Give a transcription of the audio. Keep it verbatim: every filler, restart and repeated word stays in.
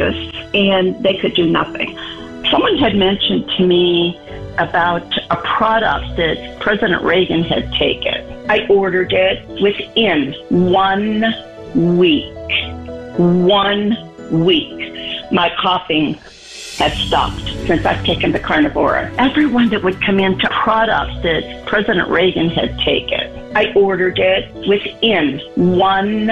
allergists, and they could do nothing. Someone had mentioned to me about a product that President Reagan had taken. I ordered it within one week. One week. My coughing had stopped since I've taken the Carnivora. Everyone that would come into products that President Reagan had taken, I ordered it within one